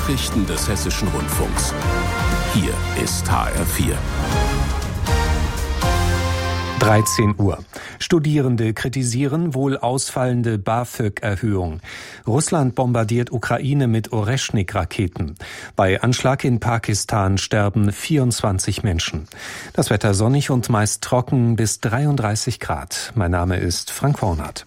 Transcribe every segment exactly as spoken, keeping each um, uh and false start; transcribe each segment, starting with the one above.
Nachrichten des Hessischen Rundfunks. Hier ist H R vier. dreizehn Uhr. Studierende kritisieren wohl ausfallende BAföG-Erhöhung. Russland bombardiert Ukraine mit Oreschnik-Raketen. Bei Anschlag in Pakistan sterben vierundzwanzig Menschen. Das Wetter sonnig und meist trocken bis dreiunddreißig Grad. Mein Name ist Frank Hornert.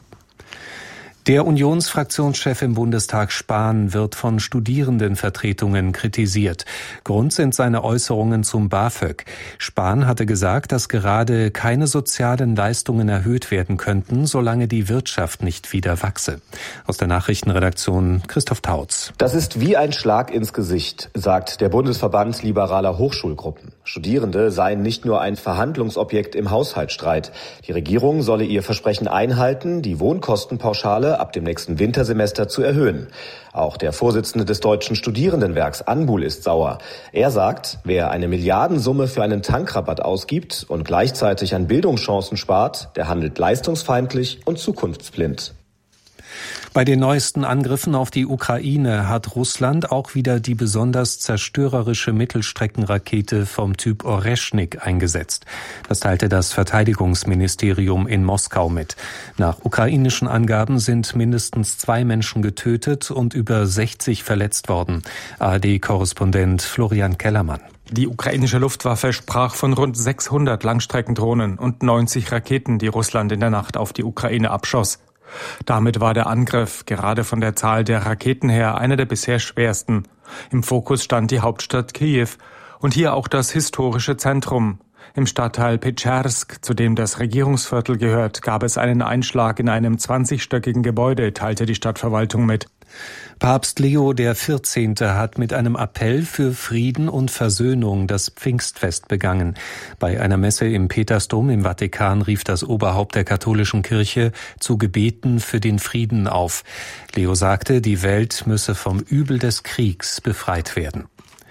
Der Unionsfraktionschef im Bundestag Spahn wird von Studierendenvertretungen kritisiert. Grund sind seine Äußerungen zum BAföG. Spahn hatte gesagt, dass gerade keine sozialen Leistungen erhöht werden könnten, solange die Wirtschaft nicht wieder wachse. Aus der Nachrichtenredaktion Christoph Tautz. Das ist wie ein Schlag ins Gesicht, sagt der Bundesverband liberaler Hochschulgruppen. Studierende seien nicht nur ein Verhandlungsobjekt im Haushaltsstreit. Die Regierung solle ihr Versprechen einhalten, die Wohnkostenpauschale ab dem nächsten Wintersemester zu erhöhen. Auch der Vorsitzende des Deutschen Studierendenwerks Anbul ist sauer. Er sagt, wer eine Milliardensumme für einen Tankrabatt ausgibt und gleichzeitig an Bildungschancen spart, der handelt leistungsfeindlich und zukunftsblind. Bei den neuesten Angriffen auf die Ukraine hat Russland auch wieder die besonders zerstörerische Mittelstreckenrakete vom Typ Oreschnik eingesetzt. Das teilte das Verteidigungsministerium in Moskau mit. Nach ukrainischen Angaben sind mindestens zwei Menschen getötet und über sechzig verletzt worden. A R D-Korrespondent Florian Kellermann. Die ukrainische Luftwaffe sprach von rund sechshundert Langstreckendrohnen und neunzig Raketen, die Russland in der Nacht auf die Ukraine abschoss. Damit war der Angriff, gerade von der Zahl der Raketen her, einer der bisher schwersten. Im Fokus stand die Hauptstadt Kiew und hier auch das historische Zentrum. Im Stadtteil Petschersk, zu dem das Regierungsviertel gehört, gab es einen Einschlag in einem zwanzigstöckigen Gebäude, teilte die Stadtverwaltung mit. Papst Leo der vierzehnte hat mit einem Appell für Frieden und Versöhnung das Pfingstfest begangen. Bei einer Messe im Petersdom im Vatikan rief das Oberhaupt der katholischen Kirche zu Gebeten für den Frieden auf. Leo sagte, die Welt müsse vom Übel des Kriegs befreit werden.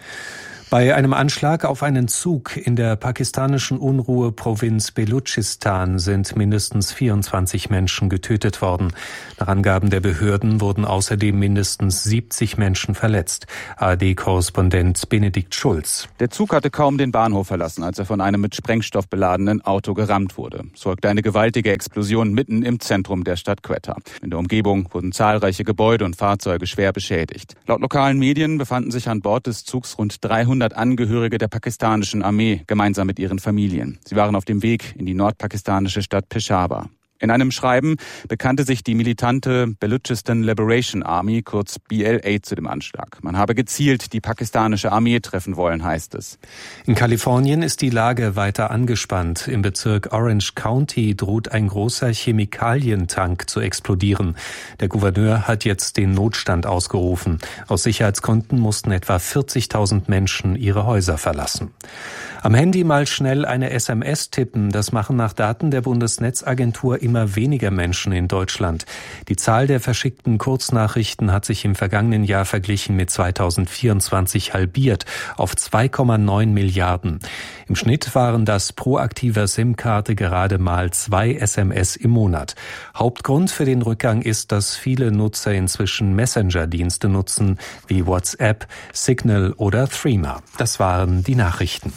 Bei einem Anschlag auf einen Zug in der pakistanischen Unruheprovinz Belutschistan sind mindestens vierundzwanzig Menschen getötet worden. Nach Angaben der Behörden wurden außerdem mindestens siebzig Menschen verletzt. A R D-Korrespondent Benedikt Schulz. Der Zug hatte kaum den Bahnhof verlassen, als er von einem mit Sprengstoff beladenen Auto gerammt wurde. Es folgte eine gewaltige Explosion mitten im Zentrum der Stadt Quetta. In der Umgebung wurden zahlreiche Gebäude und Fahrzeuge schwer beschädigt. Laut lokalen Medien befanden sich an Bord des Zugs rund dreihundert Angehörige der pakistanischen Armee gemeinsam mit ihren Familien. Sie waren auf dem Weg in die nordpakistanische Stadt Peshawar. In einem Schreiben bekannte sich die militante Baluchistan Liberation Army, kurz B L A, zu dem Anschlag. Man habe gezielt die pakistanische Armee treffen wollen, heißt es. In Kalifornien ist die Lage weiter angespannt. Im Bezirk Orange County droht ein großer Chemikalientank zu explodieren. Der Gouverneur hat jetzt den Notstand ausgerufen. Aus Sicherheitsgründen mussten etwa vierzigtausend Menschen ihre Häuser verlassen. Am Handy mal schnell eine S M S tippen, das machen nach Daten der Bundesnetzagentur immer weniger Menschen in Deutschland. Die Zahl der verschickten Kurznachrichten hat sich im vergangenen Jahr verglichen mit zweitausendvierundzwanzig halbiert auf zwei Komma neun Milliarden. Im Schnitt waren das pro aktiver SIM-Karte gerade mal zwei S M S im Monat. Hauptgrund für den Rückgang ist, dass viele Nutzer inzwischen Messenger-Dienste nutzen, wie WhatsApp, Signal oder Threema. Das waren die Nachrichten.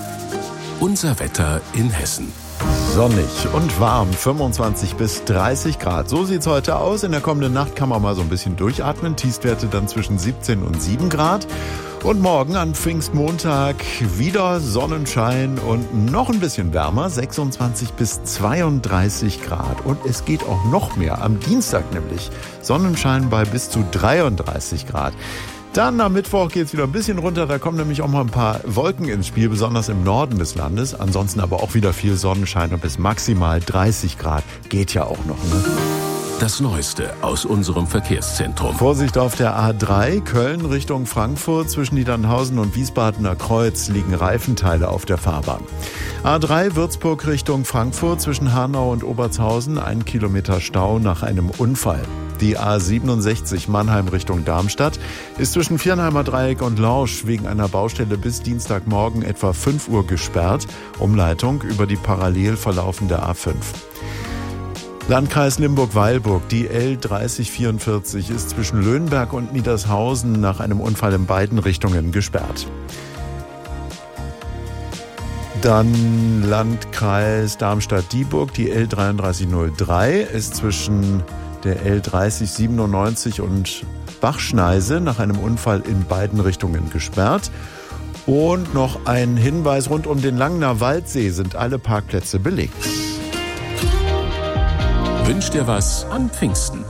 Unser Wetter in Hessen. Sonnig und warm, fünfundzwanzig bis dreißig Grad. So sieht's heute aus. In der kommenden Nacht kann man mal so ein bisschen durchatmen. Tiefstwerte dann zwischen siebzehn und sieben Grad. Und morgen an Pfingstmontag wieder Sonnenschein und noch ein bisschen wärmer, sechsundzwanzig bis zweiunddreißig Grad. Und es geht auch noch mehr. Am Dienstag nämlich Sonnenschein bei bis zu dreiunddreißig Grad. Dann am Mittwoch geht es wieder ein bisschen runter, da kommen nämlich auch mal ein paar Wolken ins Spiel, besonders im Norden des Landes. Ansonsten aber auch wieder viel Sonnenschein und bis maximal dreißig Grad. Geht ja auch noch, ne? Das Neueste aus unserem Verkehrszentrum. Vorsicht auf der A drei, Köln Richtung Frankfurt. Zwischen Niedernhausen und Wiesbadener Kreuz liegen Reifenteile auf der Fahrbahn. A drei Würzburg Richtung Frankfurt. Zwischen Hanau und Obertshausen ein Kilometer Stau nach einem Unfall. Die A siebenundsechzig Mannheim Richtung Darmstadt ist zwischen Viernheimer Dreieck und Lorsch wegen einer Baustelle bis Dienstagmorgen etwa fünf Uhr gesperrt. Umleitung über die parallel verlaufende A fünf. Landkreis Limburg-Weilburg, die L dreißig vierundvierzig ist zwischen Löhnberg und Niedershausen nach einem Unfall in beiden Richtungen gesperrt. Dann Landkreis Darmstadt-Dieburg, die L dreiunddreißig null drei ist zwischen der L dreißig siebenundneunzig und Bachschneise nach einem Unfall in beiden Richtungen gesperrt. Und noch ein Hinweis: Rund um den Langener Waldsee sind alle Parkplätze belegt. Wünsch dir was an Pfingsten.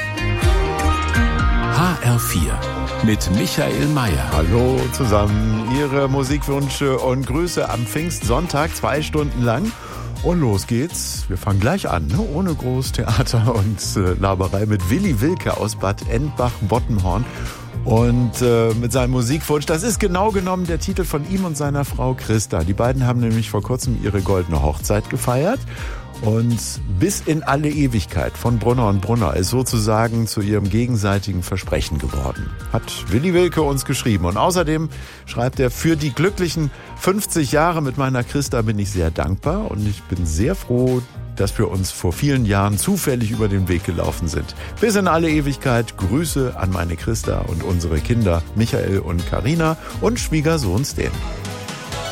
H R vier mit Michael Mayer. Hallo zusammen, Ihre Musikwünsche und Grüße am Pfingstsonntag, zwei Stunden lang. Und los geht's. Wir fangen gleich an, ne? Ohne Großtheater und äh, Laberei mit Willi Wilke aus Bad Endbach-Bottenhorn. Und äh, mit seinem Musikwunsch, das ist genau genommen der Titel von ihm und seiner Frau Christa. Die beiden haben nämlich vor kurzem ihre goldene Hochzeit gefeiert. Und bis in alle Ewigkeit von Brunner und Brunner ist sozusagen zu ihrem gegenseitigen Versprechen geworden. Hat Willi Wilke uns geschrieben. Und außerdem schreibt er: Für die glücklichen fünfzig Jahre mit meiner Christa bin ich sehr dankbar. Und ich bin sehr froh, dass wir uns vor vielen Jahren zufällig über den Weg gelaufen sind. Bis in alle Ewigkeit Grüße an meine Christa und unsere Kinder Michael und Carina und Schwiegersohn Sten.